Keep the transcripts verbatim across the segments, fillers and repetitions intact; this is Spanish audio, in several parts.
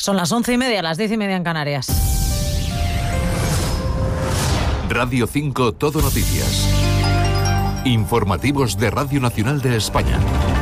Son las once y media, las diez y media en Canarias. Radio cinco Todo Noticias. Informativos de Radio Nacional de España.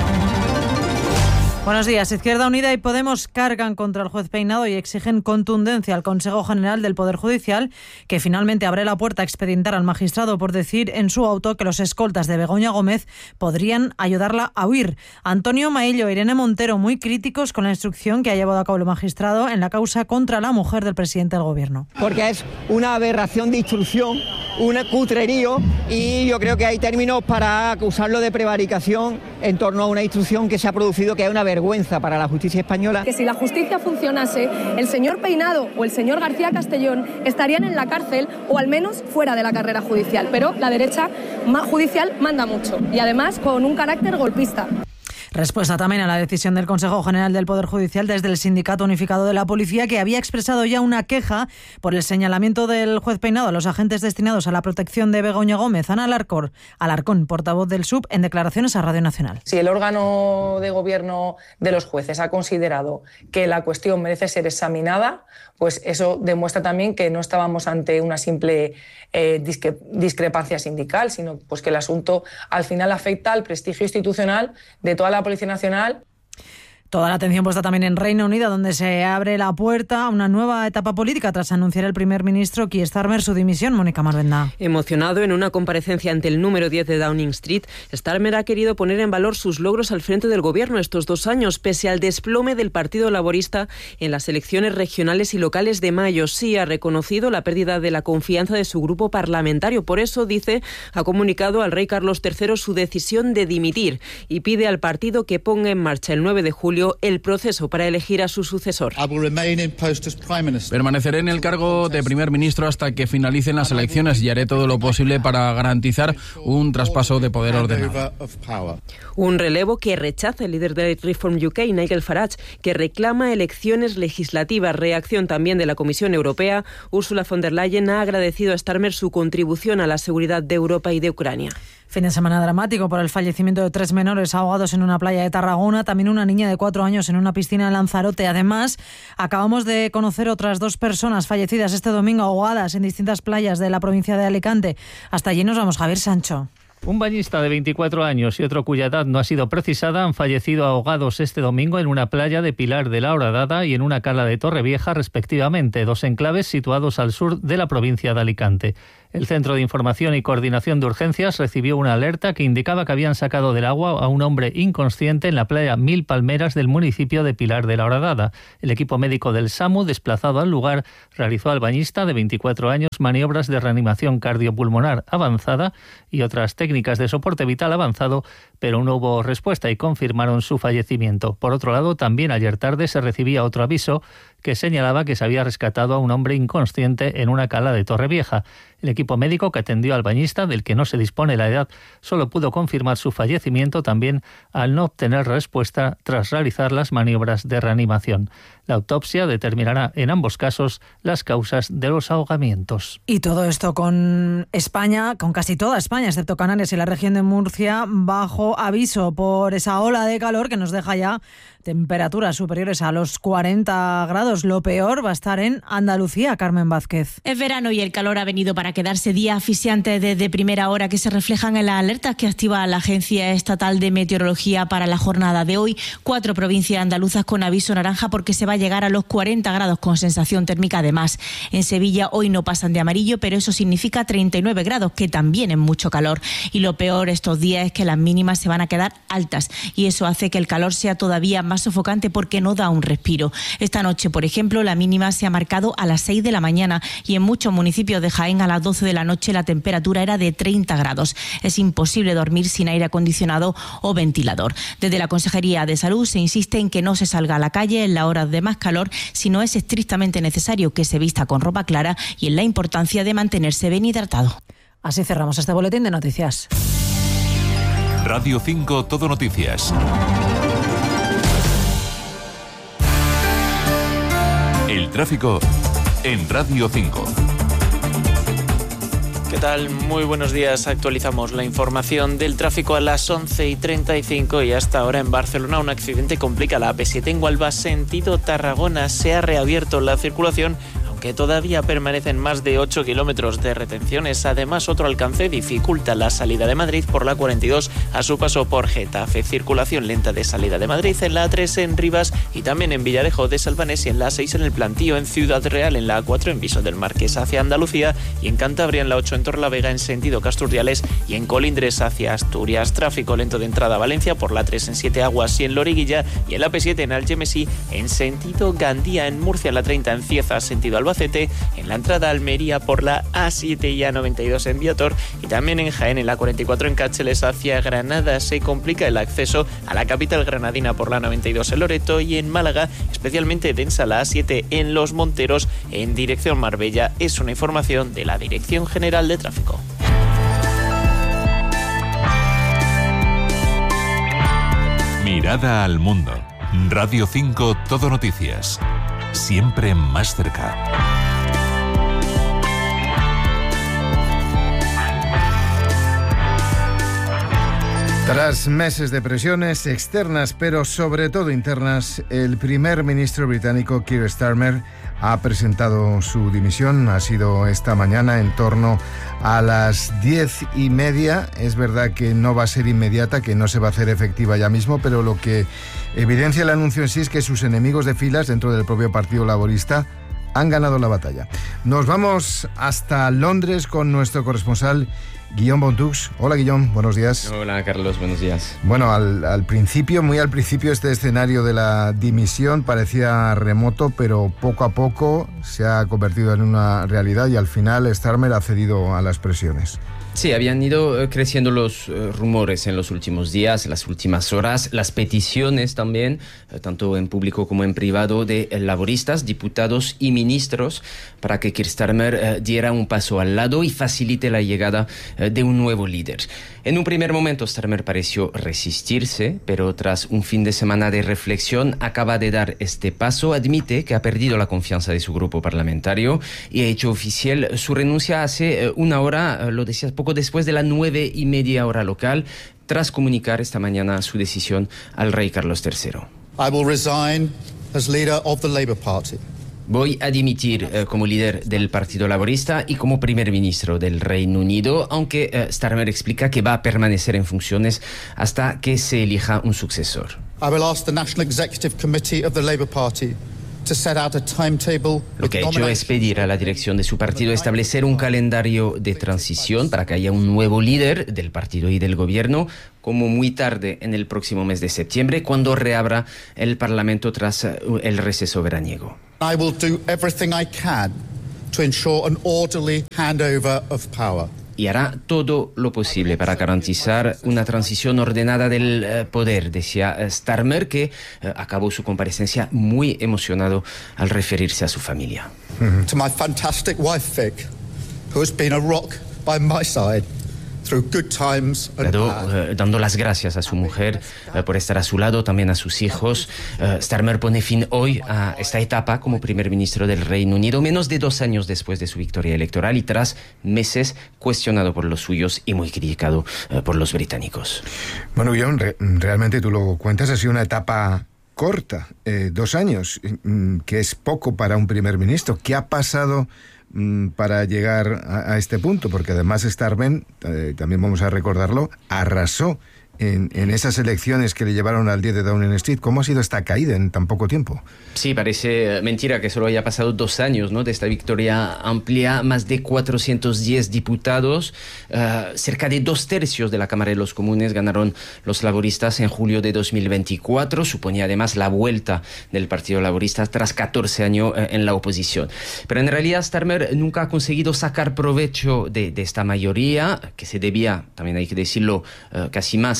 Buenos días. Izquierda Unida y Podemos cargan contra el juez Peinado y exigen contundencia al Consejo General del Poder Judicial, que finalmente abre la puerta a expedientar al magistrado por decir en su auto que los escoltas de Begoña Gómez podrían ayudarla a huir. Antonio Maillo e Irene Montero muy críticos con la instrucción que ha llevado a cabo el magistrado en la causa contra la mujer del presidente del Gobierno. Porque es una aberración de instrucción, un cutrerío, y yo creo que hay términos para acusarlo de prevaricación en torno a una instrucción que se ha producido, que es una vergüenza para la justicia española. Que si la justicia funcionase, el señor Peinado o el señor García Castellón estarían en la cárcel o al menos fuera de la carrera judicial. Pero la derecha judicial manda mucho y además con un carácter golpista. Respuesta también a la decisión del Consejo General del Poder Judicial desde el Sindicato Unificado de la Policía, que había expresado ya una queja por el señalamiento del juez Peinado a los agentes destinados a la protección de Begoña Gómez. Ana Alarcón, Alarcón, portavoz del S U B, en declaraciones a Radio Nacional. Si el órgano de gobierno de los jueces ha considerado que la cuestión merece ser examinada, pues eso demuestra también que no estábamos ante una simple eh, discre- discrepancia sindical, sino pues que el asunto al final afecta al prestigio institucional de toda la Policía Nacional. Toda la atención puesta también en Reino Unido, donde se abre la puerta a una nueva etapa política tras anunciar el primer ministro Keir Starmer su dimisión. Mónica Marvenda. Emocionado en una comparecencia ante el número diez de Downing Street, Starmer ha querido poner en valor sus logros al frente del gobierno estos dos años, pese al desplome del Partido Laborista en las elecciones regionales y locales de mayo. Sí ha reconocido la pérdida de la confianza de su grupo parlamentario. Por eso, dice, ha comunicado al rey Carlos tercero su decisión de dimitir y pide al partido que ponga en marcha el nueve de julio el proceso para elegir a su sucesor. Permaneceré en el cargo de primer ministro hasta que finalicen las elecciones y haré todo lo posible para garantizar un traspaso de poder ordenado. Un relevo que rechaza el líder de Reform U K, Nigel Farage, que reclama elecciones legislativas. Reacción también de la Comisión Europea. Ursula von der Leyen ha agradecido a Starmer su contribución a la seguridad de Europa y de Ucrania. Fin de semana dramático por el fallecimiento de tres menores ahogados en una playa de Tarragona, también una niña de cuatro años en una piscina de Lanzarote. Además, acabamos de conocer otras dos personas fallecidas este domingo ahogadas en distintas playas de la provincia de Alicante. Hasta allí nos vamos, Javier Sancho. Un bañista de veinticuatro años y otro cuya edad no ha sido precisada han fallecido ahogados este domingo en una playa de Pilar de la Horadada y en una cala de Torrevieja, respectivamente, dos enclaves situados al sur de la provincia de Alicante. El Centro de Información y Coordinación de Urgencias recibió una alerta que indicaba que habían sacado del agua a un hombre inconsciente en la playa Mil Palmeras del municipio de Pilar de la Horadada. El equipo médico del SAMU, desplazado al lugar, realizó al bañista de veinticuatro años maniobras de reanimación cardiopulmonar avanzada y otras técnicas de soporte vital avanzado, pero no hubo respuesta y confirmaron su fallecimiento. Por otro lado, también ayer tarde se recibía otro aviso que señalaba que se había rescatado a un hombre inconsciente en una cala de Torrevieja. El equipo médico que atendió al bañista, del que no se dispone la edad, solo pudo confirmar su fallecimiento también al no obtener respuesta tras realizar las maniobras de reanimación. La autopsia determinará en ambos casos las causas de los ahogamientos. Y todo esto con España, con casi toda España, excepto Canarias y la región de Murcia, bajo aviso por esa ola de calor que nos deja ya temperaturas superiores a los cuarenta grados. Lo peor va a estar en Andalucía, Carmen Vázquez. Es verano y el calor ha venido para quedarse. Días asfixiantes desde primera hora que se reflejan en las alertas que activa la Agencia Estatal de Meteorología para la jornada de hoy. Cuatro provincias andaluzas con aviso naranja porque se va a llegar a los cuarenta grados con sensación térmica de más. En Sevilla hoy no pasan de amarillo, pero eso significa treinta y nueve grados, que también es mucho calor. Y lo peor estos días es que las mínimas se van a quedar altas y eso hace que el calor sea todavía más sofocante porque no da un respiro. Esta noche, por ejemplo, la mínima se ha marcado a las seis de la mañana y en muchos municipios de Jaén a las doce de la noche la temperatura era de treinta grados. Es imposible dormir sin aire acondicionado o ventilador. Desde la Consejería de Salud se insiste en que no se salga a la calle en las horas de más calor si no es estrictamente necesario, que se vista con ropa clara y en la importancia de mantenerse bien hidratado. Así cerramos este boletín de noticias. Radio cinco Todo Noticias. El tráfico en Radio cinco. ¿Qué tal? Muy buenos días. Actualizamos la información del tráfico a las once y treinta y cinco y hasta ahora en Barcelona un accidente complica la A P siete en Huelva, sentido Tarragona. Se ha reabierto la circulación, aunque todavía permanecen más de ocho kilómetros de retenciones. Además, otro alcance dificulta la salida de Madrid por la cuarenta y dos a su paso por Getafe. Circulación lenta de salida de Madrid en la A tres en Rivas y también en Villarejo de Salvanés y en la A seis en el Plantío, en Ciudad Real, en la A cuatro en Viso del Marqués hacia Andalucía y en Cantabria en la ocho en Torrelavega en sentido Casturdiales y en Colindres hacia Asturias. Tráfico lento de entrada a Valencia por la A tres en Siete Aguas y en Loriguilla y en la A P siete en Algemesí en sentido Gandía. En Murcia la treinta en Cieza sentido Albacete, en la entrada a Almería por la A siete y A noventa y dos en Viator y también en Jaén en la cuarenta y cuatro en Cáceres hacia Granada. Se complica el acceso a la capital granadina por la noventa y dos en Loreto y en Málaga especialmente densa la A siete en Los Monteros en dirección Marbella. Es una información de la Dirección General de Tráfico. Mirada al mundo. Radio cinco Todo Noticias. Siempre más cerca. Tras meses de presiones externas, pero sobre todo internas, el primer ministro británico Keir Starmer ha presentado su dimisión. Ha sido esta mañana en torno a las diez y media. Es verdad que no va a ser inmediata, que no se va a hacer efectiva ya mismo, pero lo que evidencia el anuncio en sí es que sus enemigos de filas dentro del propio Partido Laborista han ganado la batalla. Nos vamos hasta Londres con nuestro corresponsal Guillaume Bontux. Hola Guillaume, buenos días. Hola Carlos, buenos días. Bueno, al, al principio, muy al principio, este escenario de la dimisión parecía remoto, pero poco a poco se ha convertido en una realidad y al final Starmer ha cedido a las presiones. Sí, habían ido creciendo los uh, rumores en los últimos días, las últimas horas, las peticiones también, uh, tanto en público como en privado, de uh, laboristas, diputados y ministros para que Keir Starmer uh, diera un paso al lado y facilite la llegada uh, de un nuevo líder. En un primer momento Starmer pareció resistirse, pero tras un fin de semana de reflexión acaba de dar este paso, admite que ha perdido la confianza de su grupo parlamentario y ha hecho oficial su renuncia hace uh, una hora, uh, lo decías, poco después de las nueve y media hora local, tras comunicar esta mañana su decisión al rey Carlos tercero. I will resign as leader of the Labour Party. Voy a dimitir eh, como líder del Partido Laborista y como primer ministro del Reino Unido, aunque eh, Starmer explica que va a permanecer en funciones hasta que se elija un sucesor. I will ask the National Executive Committee of the Labour Party to set out a timetable. Lo que ha hecho es pedir a la dirección de su partido establecer un calendario de transición para que haya un nuevo líder del partido y del gobierno, como muy tarde en el próximo mes de septiembre, cuando reabra el Parlamento tras el receso veraniego. I will do everything I can to ensure an orderly handover of power. Y hará todo lo posible para garantizar una transición ordenada del uh, poder, decía uh, Starmer, que uh, acabó su comparecencia muy emocionado al referirse a su familia. Mm-hmm. To my fantastic wife Vic, who has been a rock by my side through good times and Dado, bad. Uh, dando las gracias a su mujer uh, por estar a su lado, también a sus hijos. Uh, Starmer pone fin hoy a esta etapa como primer ministro del Reino Unido, menos de dos años después de su victoria electoral y tras meses cuestionado por los suyos y muy criticado uh, por los británicos. Bueno, Guillaume, re- realmente tú lo cuentas, ha sido una etapa corta, eh, dos años, que es poco para un primer ministro. ¿Qué ha pasado para llegar a, a este punto? Porque además Starmer, eh, también vamos a recordarlo, arrasó en, en esas elecciones que le llevaron al diez de Downing Street. ¿Cómo ha sido esta caída en tan poco tiempo? Sí, parece mentira que solo haya pasado dos años, ¿no?, de esta victoria amplia. Más de cuatrocientos diez diputados, uh, cerca de dos tercios de la Cámara de los Comunes ganaron los laboristas en julio de dos mil veinticuatro. Suponía además la vuelta del Partido Laborista tras catorce años uh, en la oposición. Pero en realidad Starmer nunca ha conseguido sacar provecho de, de esta mayoría, que se debía, también hay que decirlo, uh, casi más a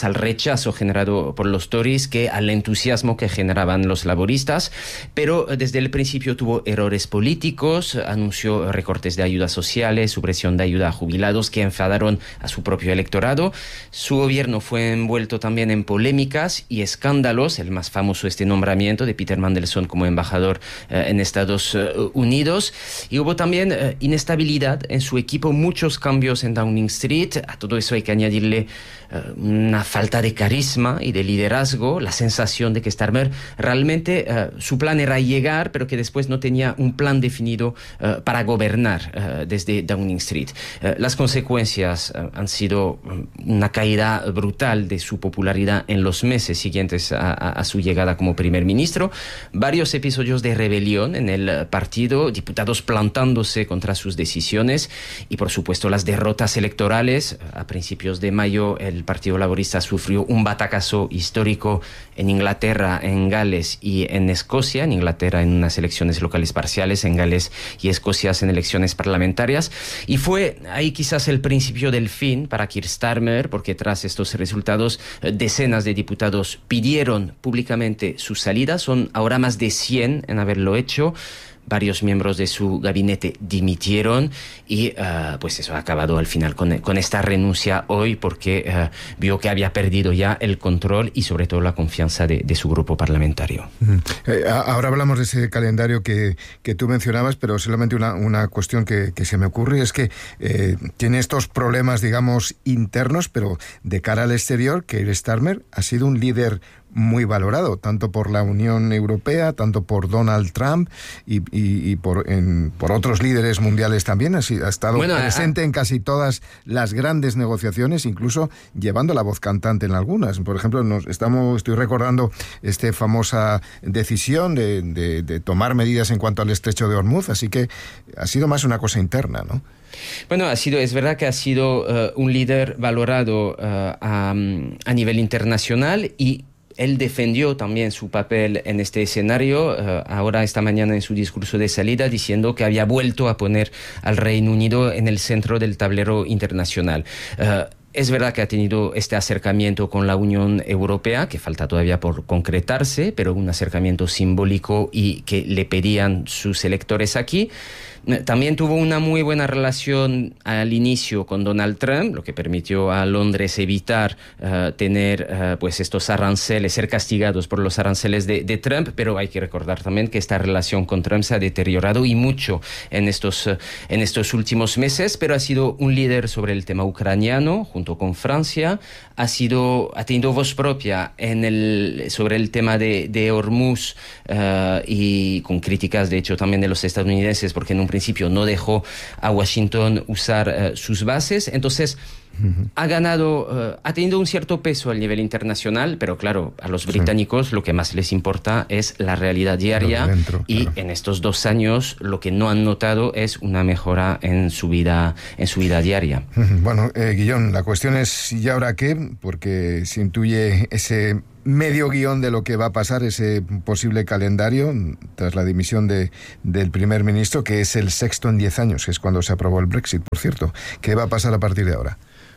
al rechazo generado por los Tories que al entusiasmo que generaban los laboristas, pero desde el principio tuvo errores políticos, anunció recortes de ayudas sociales, supresión de ayuda a jubilados que enfadaron a su propio electorado. Su gobierno fue envuelto también en polémicas y escándalos, el más famoso este nombramiento de Peter Mandelson como embajador eh, en Estados Unidos, y hubo también eh, inestabilidad en su equipo, muchos cambios en Downing Street. A todo eso hay que añadirle eh, una falta de carisma y de liderazgo, la sensación de que Starmer realmente eh, su plan era llegar, pero que después no tenía un plan definido eh, para gobernar eh, desde Downing Street. Eh, las consecuencias eh, han sido una caída brutal de su popularidad en los meses siguientes a, a, a su llegada como primer ministro, varios episodios de rebelión en el partido, diputados plantándose contra sus decisiones y por supuesto las derrotas electorales. A principios de mayo el Partido Laborista sufrió un batacazo histórico en Inglaterra, en Gales y en Escocia. En Inglaterra en unas elecciones locales parciales, en Gales y Escocia en elecciones parlamentarias, y fue ahí quizás el principio del fin para Keir Starmer, porque tras estos resultados decenas de diputados pidieron públicamente su salida. Son ahora más de cien en haberlo hecho. Varios miembros de su gabinete dimitieron y uh, pues eso ha acabado al final con, con esta renuncia hoy, porque uh, vio que había perdido ya el control y sobre todo la confianza de, de su grupo parlamentario. Uh-huh. Eh, ahora hablamos de ese calendario que, que tú mencionabas, pero solamente una, una cuestión que, que se me ocurre es que eh, tiene estos problemas, digamos, internos, pero de cara al exterior, que Starmer ha sido un líder muy valorado, tanto por la Unión Europea, tanto por Donald Trump y, y, y por, en, por otros líderes mundiales también. Ha, ha estado bueno, presente a... en casi todas las grandes negociaciones, incluso llevando la voz cantante en algunas. Por ejemplo, nos estamos, estoy recordando esta famosa decisión de, de, de tomar medidas en cuanto al estrecho de Hormuz, así que ha sido más una cosa interna, ¿no? Bueno, ha sido, es verdad que ha sido uh, un líder valorado uh, a, a nivel internacional, y él defendió también su papel en este escenario, uh, ahora esta mañana en su discurso de salida, diciendo que había vuelto a poner al Reino Unido en el centro del tablero internacional. Uh, Es verdad que ha tenido este acercamiento con la Unión Europea, que falta todavía por concretarse, pero un acercamiento simbólico y que le pedían sus electores aquí. También tuvo una muy buena relación al inicio con Donald Trump, lo que permitió a Londres evitar uh, tener uh, pues estos aranceles, ser castigados por los aranceles de, de Trump, pero hay que recordar también que esta relación con Trump se ha deteriorado y mucho en estos, uh, en estos últimos meses, pero ha sido un líder sobre el tema ucraniano, junto con Francia, ha, sido, ha tenido voz propia en el, sobre el tema de, de Hormuz uh, y con críticas, de hecho, también de los estadounidenses, porque en un principio no dejó a Washington usar uh, sus bases. Entonces uh-huh. ha ganado, uh, ha tenido un cierto peso a nivel internacional, pero claro, a los británicos sí. lo que más les importa es la realidad diaria, dentro, y claro. en estos dos años lo que no han notado es una mejora en su vida, en su vida diaria. Uh-huh. Bueno, eh, Guillón, la cuestión es ¿y ahora qué? Porque se intuye ese medio guión de lo que va a pasar, ese posible calendario tras la dimisión de, del primer ministro, que es el sexto en diez años, que es cuando se aprobó el Brexit, por cierto. ¿Qué va a pasar a partir de ahora?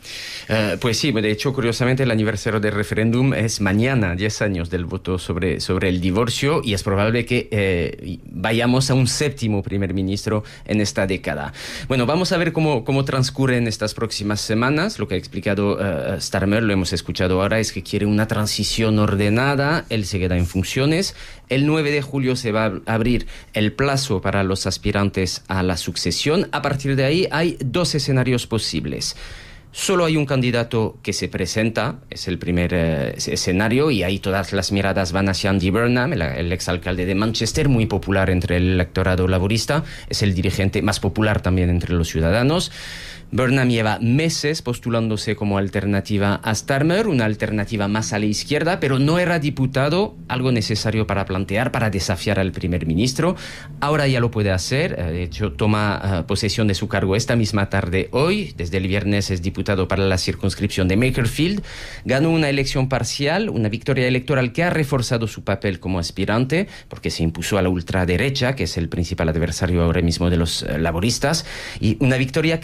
Uh, pues sí, de hecho, curiosamente, el aniversario del referéndum es mañana, diez años del voto sobre, sobre el divorcio, y es probable que eh, vayamos a un séptimo primer ministro en esta década. Bueno, vamos a ver cómo, cómo transcurren estas próximas semanas. Lo que ha explicado uh, Starmer, lo hemos escuchado ahora, es que quiere una transición ordenada. Él se queda en funciones. El nueve de julio se va a abrir el plazo para los aspirantes a la sucesión. A partir de ahí hay dos escenarios posibles. Solo hay un candidato que se presenta, es el primer eh, escenario, y ahí todas las miradas van hacia Andy Burnham, el, el exalcalde de Manchester, muy popular entre el electorado laborista, es el dirigente más popular también entre los ciudadanos. Burnham lleva meses postulándose como alternativa a Starmer, una alternativa más a la izquierda, pero no era diputado, algo necesario para plantear, para desafiar al primer ministro. Ahora ya lo puede hacer, de hecho toma uh, posesión de su cargo esta misma tarde hoy, desde el viernes es diputado para la circunscripción de Makerfield, ganó una elección parcial, una victoria electoral que ha reforzado su papel como aspirante, porque se impuso a la ultraderecha, que es el principal adversario ahora mismo de los uh, laboristas, y una victoria que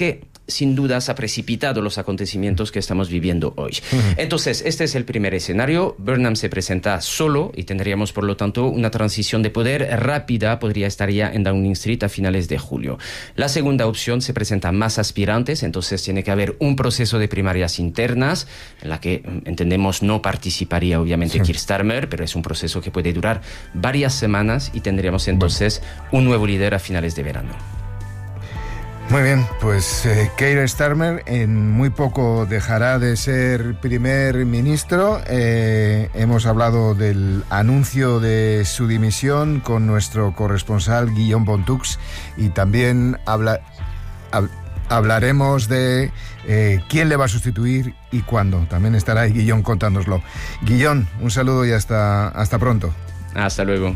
sin dudas ha precipitado los acontecimientos que estamos viviendo hoy. Uh-huh. Entonces, este es el primer escenario. Burnham se presenta solo y tendríamos, por lo tanto, una transición de poder rápida, podría estar ya en Downing Street a finales de julio. La segunda opción, se presentan más aspirantes, entonces tiene que haber un proceso de primarias internas, en la que entendemos no participaría obviamente sí. Keir Starmer, pero es un proceso que puede durar varias semanas y tendríamos entonces bueno. un nuevo líder a finales de verano. Muy bien, pues eh, Keir Starmer en muy poco dejará de ser primer ministro. Eh, hemos hablado del anuncio de su dimisión con nuestro corresponsal Guillaume Bontux y también habla, hab, hablaremos de eh, quién le va a sustituir y cuándo. También estará ahí Guillaume contándonoslo. Guillaume, un saludo y hasta, hasta pronto. Hasta luego.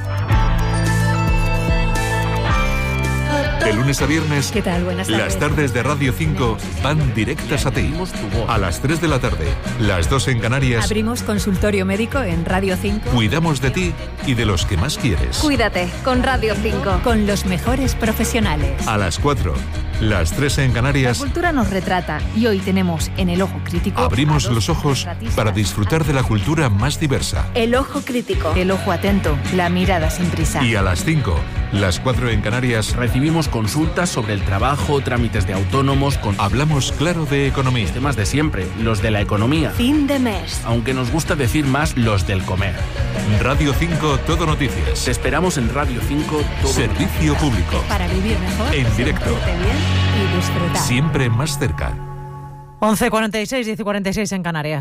De lunes a viernes, ¿qué tal? Buenas tardes. Las tardes de Radio cinco van directas a ti. A las tres de la tarde, las dos en Canarias. Abrimos consultorio médico en Radio cinco. Cuidamos de ti y de los que más quieres. Cuídate con Radio cinco. Con los mejores profesionales. A las cuatro, las tres en Canarias. La cultura nos retrata y hoy tenemos en El Ojo Crítico. Abrimos los ojos para disfrutar de la cultura más diversa. El Ojo Crítico. El ojo atento, la mirada sin prisa. Y a las cinco, las cuatro en Canarias. Recibimos consultas sobre el trabajo, trámites de autónomos. Con... Hablamos claro de economía. Los temas de siempre, los de la economía. Fin de mes. Aunque nos gusta decir más los del comer. Radio cinco Todo Noticias. Te esperamos en Radio cinco Todo Servicio Noticias. Público. Para vivir mejor. En directo. Bien y disfrutar. Siempre más cerca. once cuarenta y seis, diez y cuarenta y seis en Canarias.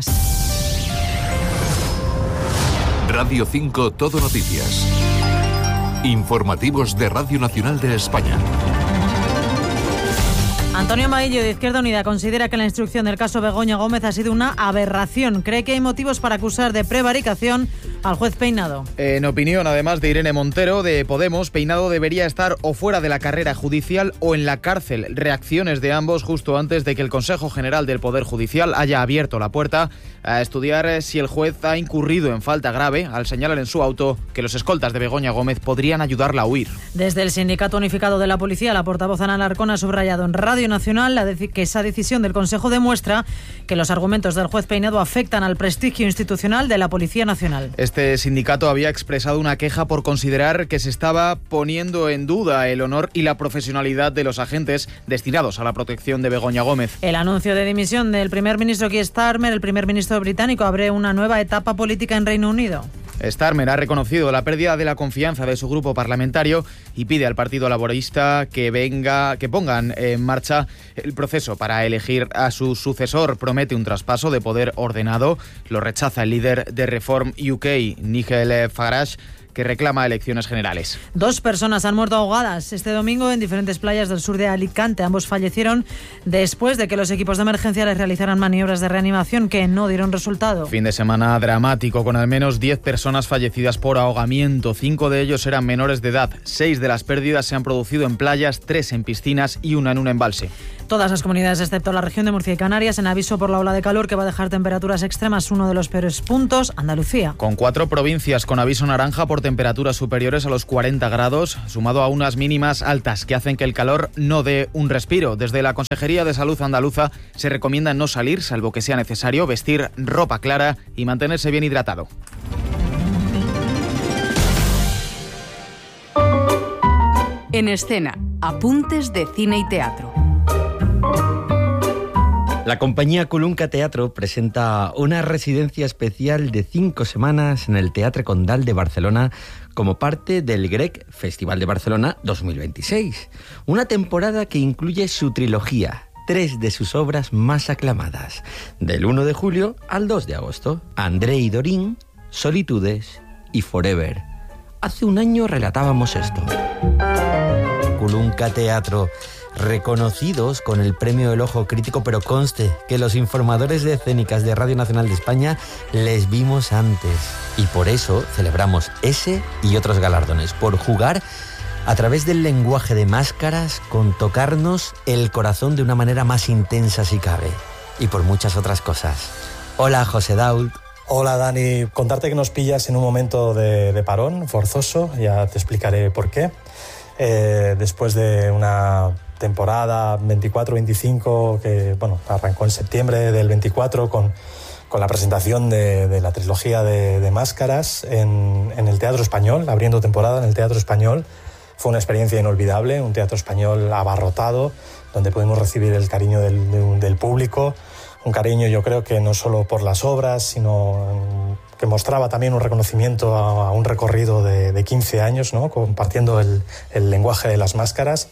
Radio cinco Todo Noticias. Informativos de Radio Nacional de España. Antonio Maillo, de Izquierda Unida, considera que la instrucción del caso Begoña Gómez ha sido una aberración. Cree que hay motivos para acusar de prevaricación al juez Peinado. En opinión, además de Irene Montero, de Podemos, Peinado debería estar o fuera de la carrera judicial o en la cárcel. Reacciones de ambos justo antes de que el Consejo General del Poder Judicial haya abierto la puerta a estudiar si el juez ha incurrido en falta grave al señalar en su auto que los escoltas de Begoña Gómez podrían ayudarla a huir. Desde el Sindicato Unificado de la Policía, la portavoz Ana Alarcón ha subrayado en Radio Nacional la de- que esa decisión del Consejo demuestra que los argumentos del juez Peinado afectan al prestigio institucional de la Policía Nacional. Este sindicato había expresado una queja por considerar que se estaba poniendo en duda el honor y la profesionalidad de los agentes destinados a la protección de Begoña Gómez. El anuncio de dimisión del primer ministro Keir Starmer, el primer ministro británico, abre una nueva etapa política en Reino Unido. Starmer ha reconocido la pérdida de la confianza de su grupo parlamentario y pide al Partido Laborista que venga, que pongan en marcha el proceso para elegir a su sucesor. Promete un traspaso de poder ordenado. Lo rechaza el líder de Reform U K, Nigel Farage, que reclama elecciones generales. Dos personas han muerto ahogadas este domingo en diferentes playas del sur de Alicante. Ambos fallecieron después de que los equipos de emergencia les realizaran maniobras de reanimación que no dieron resultado. Fin de semana dramático, con al menos diez personas fallecidas por ahogamiento. Cinco de ellos eran menores de edad. Seis de las pérdidas se han producido en playas, tres en piscinas y una en un embalse. Todas las comunidades, excepto la región de Murcia y Canarias, en aviso por la ola de calor que va a dejar temperaturas extremas. Uno de los peores puntos, Andalucía. Con cuatro provincias con aviso naranja por temperaturas superiores a los cuarenta grados, sumado a unas mínimas altas que hacen que el calor no dé un respiro. Desde la Consejería de Salud andaluza se recomienda no salir, salvo que sea necesario, vestir ropa clara y mantenerse bien hidratado. En escena, apuntes de cine y teatro. La compañía Colunca Teatro presenta una residencia especial de cinco semanas en el Teatre Condal de Barcelona como parte del Grec Festival de Barcelona dos mil veintiséis. Una temporada que incluye su trilogía, tres de sus obras más aclamadas, del uno de julio al dos de agosto. André y Dorín, Solitudes y Forever. Hace un año relatábamos esto. Colunca Teatro, reconocidos con el premio El Ojo Crítico, pero conste que los informadores de escénicas de Radio Nacional de España les vimos antes. Y por eso celebramos ese y otros galardones, por jugar a través del lenguaje de máscaras con tocarnos el corazón de una manera más intensa si cabe. Y por muchas otras cosas. Hola, José Dault. Hola, Dani. Contarte que nos pillas en un momento de, de parón forzoso, ya te explicaré por qué. Eh, después de una temporada veinticuatro veinticinco, que bueno, arrancó en septiembre del veinticuatro con, con la presentación de, de la trilogía de, de Máscaras en, en el Teatro Español, abriendo temporada en el Teatro Español. Fue una experiencia inolvidable, un teatro español abarrotado, donde pudimos recibir el cariño del, del, del público, un cariño yo creo que no solo por las obras, sino que mostraba también un reconocimiento a, a un recorrido de, de quince años, ¿no? Compartiendo el, el lenguaje de las máscaras.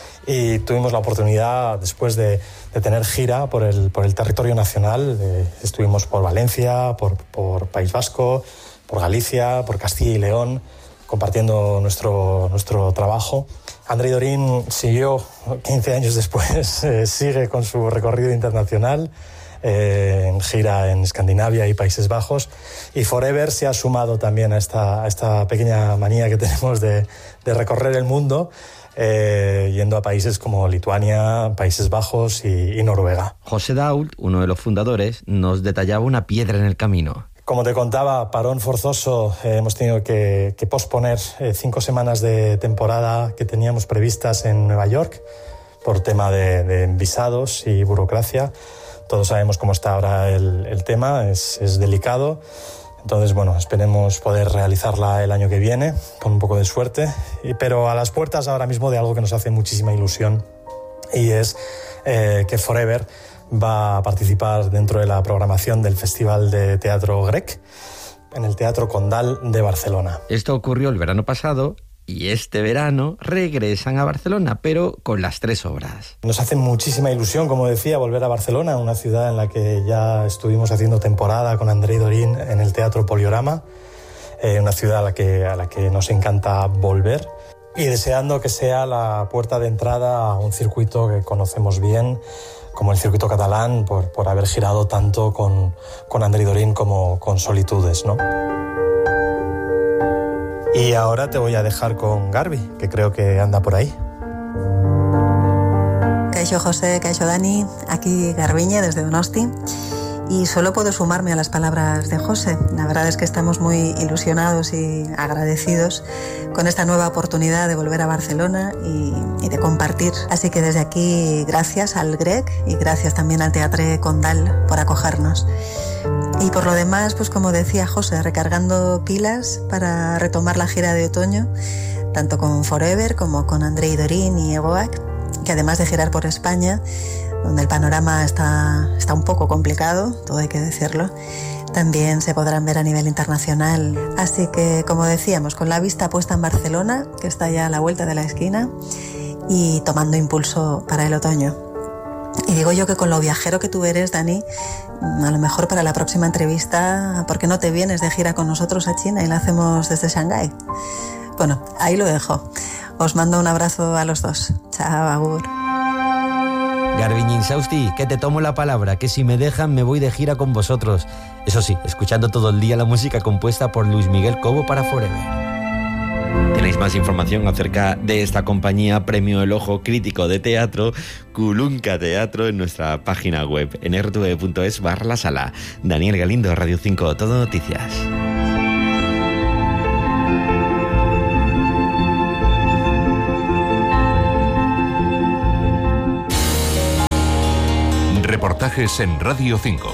Y tuvimos la oportunidad, después de, de tener gira por el, por el territorio nacional, eh, estuvimos por Valencia, por, por País Vasco, por Galicia, por Castilla y León, compartiendo nuestro, nuestro trabajo. Andrei Dorin siguió quince años después, eh, sigue con su recorrido internacional, eh, en gira en Escandinavia y Países Bajos, y Forever se ha sumado también a esta, a esta pequeña manía que tenemos de, de recorrer el mundo, eh, yendo a países como Lituania, Países Bajos y, y Noruega. José Dault, uno de los fundadores, nos detallaba una piedra en el camino. Como te contaba, parón forzoso, eh, hemos tenido que, que posponer eh, cinco semanas de temporada que teníamos previstas en Nueva York por tema de, de visados y burocracia. Todos sabemos cómo está ahora el, el tema, es, es delicado. Entonces, bueno, esperemos poder realizarla el año que viene, con un poco de suerte. Y, pero a las puertas ahora mismo de algo que nos hace muchísima ilusión, y es eh, que Forever va a participar dentro de la programación del Festival de Teatro Grec en el Teatro Condal de Barcelona. Esto ocurrió el verano pasado y este verano regresan a Barcelona, pero con las tres obras. Nos hace muchísima ilusión, como decía, volver a Barcelona, una ciudad en la que ya estuvimos haciendo temporada con Andrei Dorin en el Teatro Poliorama, eh, una ciudad a la que, a la que nos encanta volver, y deseando que sea la puerta de entrada a un circuito que conocemos bien, como el circuito catalán, por, por haber girado tanto con, con Andrei Dorin como con Solitudes, ¿no? Y ahora te voy a dejar con Garbi, que creo que anda por ahí. Kaixo José, Kaixo Dani, aquí Garbiñe desde Donosti. Y solo puedo sumarme a las palabras de José. La verdad es que estamos muy ilusionados y agradecidos con esta nueva oportunidad de volver a Barcelona y, y de compartir. Así que desde aquí, gracias al Grec y gracias también al Teatro Condal por acogernos. Y por lo demás, pues como decía José, recargando pilas para retomar la gira de otoño, tanto con Forever como con Andrei Dorin y Egoac, que además de girar por España, donde el panorama está, está un poco complicado, todo hay que decirlo, también se podrán ver a nivel internacional. Así que, como decíamos, con la vista puesta en Barcelona, que está ya a la vuelta de la esquina, y tomando impulso para el otoño. Y digo yo que con lo viajero que tú eres, Dani, a lo mejor para la próxima entrevista, ¿por qué no te vienes de gira con nosotros a China y la hacemos desde Shanghái? Bueno, ahí lo dejo. Os mando un abrazo a los dos. Chao, agur. Garbiñe Insausti, que te tomo la palabra, que si me dejan me voy de gira con vosotros. Eso sí, escuchando todo el día la música compuesta por Luis Miguel Cobo para Forever. Tenéis más información acerca de esta compañía Premio El Ojo Crítico de Teatro, Kulunka Teatro, en nuestra página web en r t v punto es barra la sala. Daniel Galindo, Radio cinco, Todo Noticias. Reportajes en Radio cinco.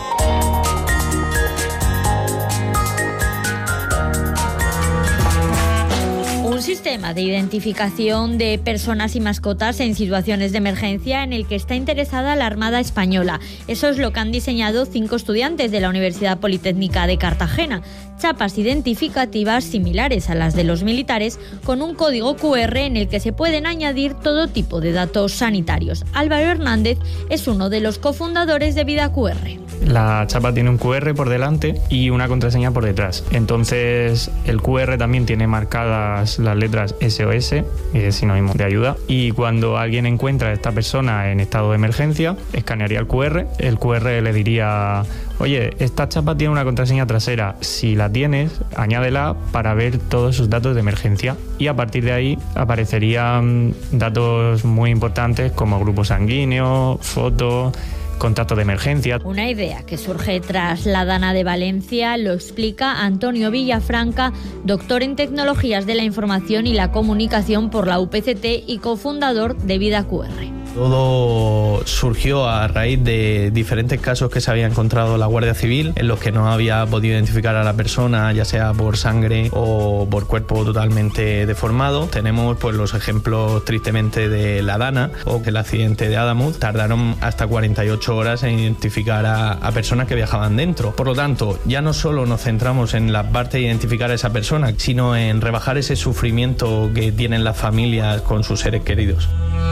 Un sistema de identificación de personas y mascotas en situaciones de emergencia en el que está interesada la Armada Española. Eso es lo que han diseñado cinco estudiantes de la Universidad Politécnica de Cartagena. Chapas identificativas similares a las de los militares, con un código cu erre en el que se pueden añadir todo tipo de datos sanitarios. Álvaro Hernández es uno de los cofundadores de Vida cu erre. La chapa tiene un cu erre por delante y una contraseña por detrás. Entonces el cu erre también tiene marcadas las letras ese o ese, que es sinónimo de ayuda. Y cuando alguien encuentra a esta persona en estado de emergencia, escanearía el cu erre. El cu erre le diría: oye, esta chapa tiene una contraseña trasera. Si la tienes, añádela para ver todos sus datos de emergencia. Y a partir de ahí aparecerían datos muy importantes como grupo sanguíneo, foto, contacto de emergencia. Una idea que surge tras la Dana de Valencia, lo explica Antonio Villafranca, doctor en Tecnologías de la Información y la Comunicación por la U P C T y cofundador de Vida cu erre. Todo surgió a raíz de diferentes casos que se había encontrado la Guardia Civil en los que no había podido identificar a la persona, ya sea por sangre o por cuerpo totalmente deformado. Tenemos pues los ejemplos tristemente de la Dana o el accidente de Adamut. Tardaron hasta cuarenta y ocho horas en identificar a, a personas que viajaban dentro. Por lo tanto, ya no solo nos centramos en la parte de identificar a esa persona, sino en rebajar ese sufrimiento que tienen las familias con sus seres queridos.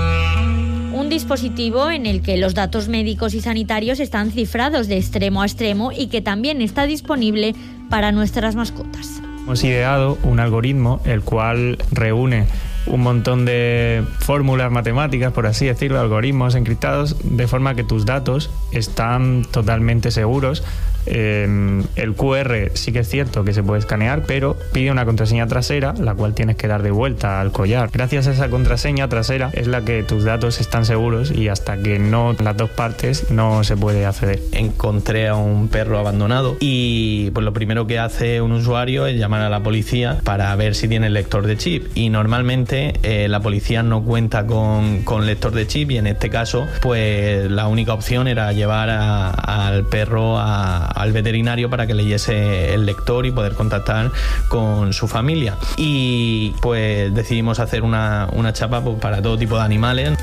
Un dispositivo en el que los datos médicos y sanitarios están cifrados de extremo a extremo y que también está disponible para nuestras mascotas. Hemos ideado un algoritmo el cual reúne un montón de fórmulas matemáticas, por así decirlo, algoritmos encriptados, de forma que tus datos están totalmente seguros. Eh, el Q R sí que es cierto que se puede escanear, pero pide una contraseña trasera, la cual tienes que dar de vuelta al collar. Gracias a esa contraseña trasera es la que tus datos están seguros y hasta que no las dos partes no se puede acceder. Encontré a un perro abandonado y pues lo primero que hace un usuario es llamar a la policía para ver si tiene el lector de chip, y normalmente eh, la policía no cuenta con, con lector de chip, y en este caso pues la única opción era llevar a, al perro a al veterinario para que leyese el lector y poder contactar con su familia. Y pues decidimos hacer una, una chapa pues, para todo tipo de animales.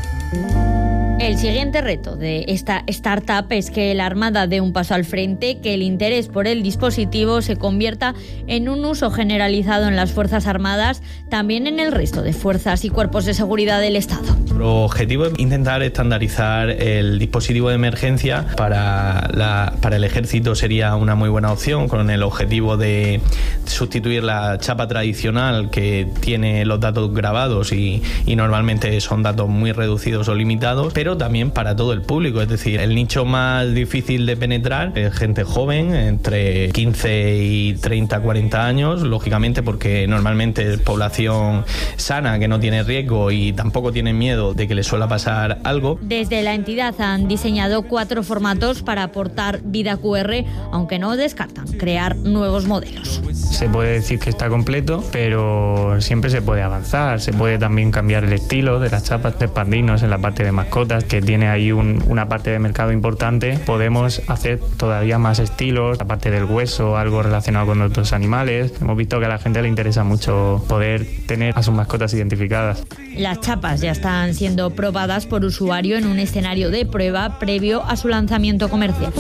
El siguiente reto de esta startup es que la Armada dé un paso al frente, que el interés por el dispositivo se convierta en un uso generalizado en las Fuerzas Armadas, también en el resto de fuerzas y cuerpos de seguridad del Estado. Nuestro objetivo es intentar estandarizar el dispositivo de emergencia. Para, la, para el ejército sería una muy buena opción, con el objetivo de sustituir la chapa tradicional que tiene los datos grabados y, y normalmente son datos muy reducidos o limitados, pero también para todo el público. Es decir, el nicho más difícil de penetrar es gente joven, entre quince y treinta, cuarenta años, lógicamente porque normalmente es población sana que no tiene riesgo y tampoco tiene miedo de que le suela pasar algo. Desde la entidad han diseñado cuatro formatos para aportar vida Q R, aunque no descartan crear nuevos modelos. Se puede decir que está completo, pero siempre se puede avanzar. Se puede también cambiar el estilo de las chapas, de expandirnos en la parte de mascotas, que tiene ahí un, una parte de mercado importante. Podemos hacer todavía más estilos, la parte del hueso, algo relacionado con otros animales. Hemos visto que a la gente le interesa mucho poder tener a sus mascotas identificadas. Las chapas ya están siendo probadas por usuario en un escenario de prueba previo a su lanzamiento comercial.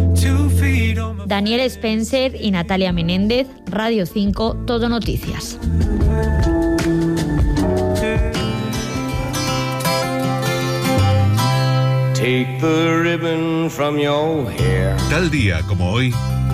Daniel Spencer y Natalia Menéndez, Radio cinco, Todo Noticias. Take the ribbon from your hair. Tal día como hoy.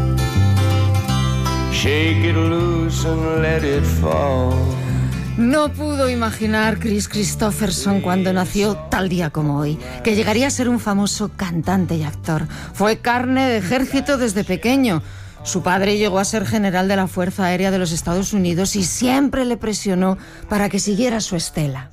Shake it loose and let it fall. No pudo imaginar Chris Christopherson cuando nació tal día como hoy, que llegaría a ser un famoso cantante y actor. Fue carne de ejército desde pequeño. Su padre llegó a ser general de la Fuerza Aérea de los Estados Unidos y siempre le presionó para que siguiera su estela.